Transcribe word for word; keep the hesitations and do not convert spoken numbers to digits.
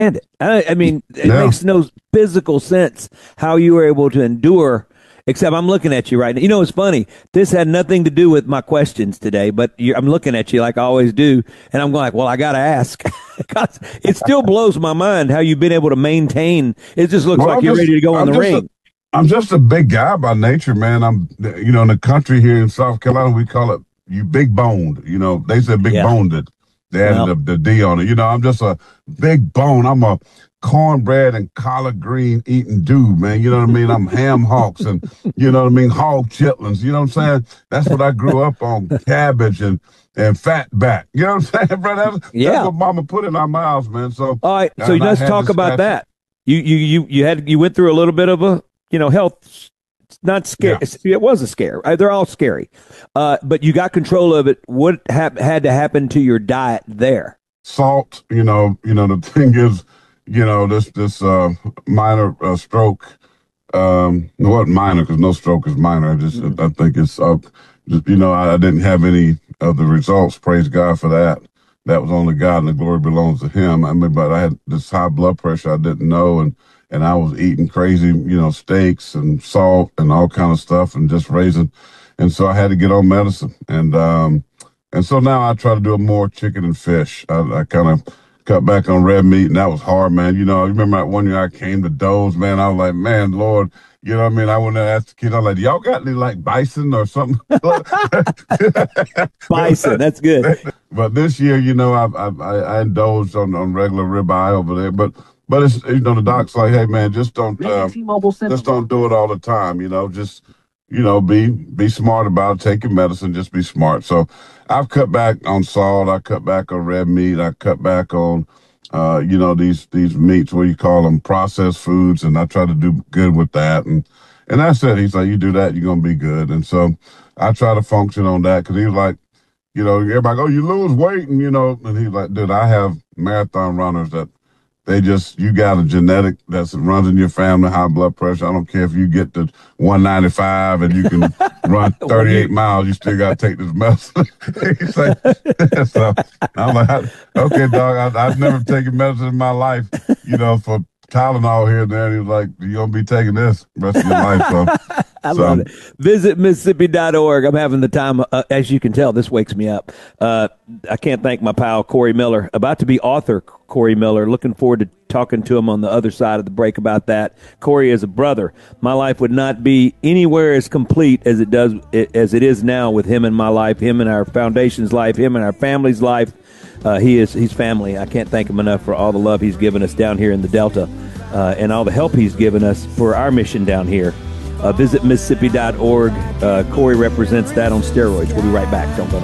it. I, I mean, it Yeah. makes no physical sense how you were able to endure. Except I'm looking at you right now. You know, it's funny. This had nothing to do with my questions today, but you, I'm looking at you like I always do, and I'm going like, well, I got to ask. 'Cause it still blows my mind how you've been able to maintain. It just looks Well, like I'm you're just, ready to go in I'm the just ring. a, I'm just a big guy by nature, man. I'm, you know, in the country here in South Carolina, we call it you big boned. You know, they said big Yeah. boned it. They added Well, the, the D on it. You know, I'm just a big bone. I'm a cornbread and collard green eating dude, man. You know what I mean? I'm ham hocks and, you know what I mean, hog chitlins. You know what I'm saying? That's what I grew up on, cabbage and and fat back. You know what I'm saying, bro? That's, that's yeah. what mama put in our mouths, man. So, All right. So and I let's had talk to about scratch it. that. You, you, you, you had, you went through a little bit of a, you know, health, not scare. Yeah. It was a scare. Uh, They're all scary. Uh, but you got control of it. What hap- had to happen to your diet there? Salt, you know, you know, the thing is, you know, this, this, uh, minor, uh, stroke, um, it wasn't minor because no stroke is minor. I just, Mhm. I think it's, uh, just, you know, I, I didn't have any of the results. Praise God for that. That was only God and the glory belongs to him. I mean, but I had this high blood pressure I didn't know. And, and I was eating crazy, you know, steaks and salt and all kind of stuff and just raising. And so I had to get on medicine. And, um, and so now I try to do more chicken and fish. I, I kind of cut back on red meat, and that was hard, man. You know, I remember that one year I came to Doe's, man. I was like, man, Lord, you know what I mean? I went and asked the kids, I was like, y'all got any like bison or something? Bison. That's good. But this year, you know, I I, I I indulged on, on regular ribeye over there. But but it's, you know, the doc's like, hey, man, just don't uh, just don't do it all the time. You know, just you know, be be smart about it. Take your medicine. Just be smart. So I've cut back on salt. I cut back on red meat. I cut back on, uh, you know, these these meats, what you call them, processed foods, and I try to do good with that. And and that's it. He's like, you do that, you're gonna be good. And so I try to function on that because he was like, you know, everybody go, you lose weight, and you know, and he's like, dude, I have marathon runners that they just, you got a genetic that runs in your family, high blood pressure. I don't care if you get to one ninety-five and you can run thirty-eight miles, you still got to take this medicine. He's like, so I'm like, okay, dog, I, I've never taken medicine in my life, you know, for Tylenol here and there. And he was like, you're going to be taking this the rest of your life. So, I so, love it. Visit Mississippi dot org. I'm having the time, uh, as you can tell, this wakes me up. Uh, I can't thank my pal, Corey Miller, about to be author Corey Miller. Looking forward to talking to him on the other side of the break about that. Corey is a brother. My life would not be anywhere as complete as it does, as it is now with him in my life, him in our foundation's life, him in our family's life. Uh, he is he's family. I can't thank him enough for all the love he's given us down here in the Delta, uh, and all the help he's given us for our mission down here. Uh, visit Mississippi dot org. Uh, Corey represents that on steroids. We'll be right back. Don't go